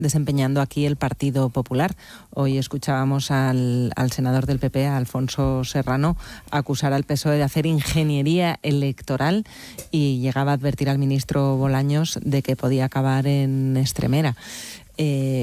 desempeñando aquí el Partido Popular. Hoy escuchábamos al senador del PP, a Alfonso Serrano, acusar al PSOE de hacer ingeniería electoral y llegaba a advertir al ministro Bolaños de que podía acabar en Extremera.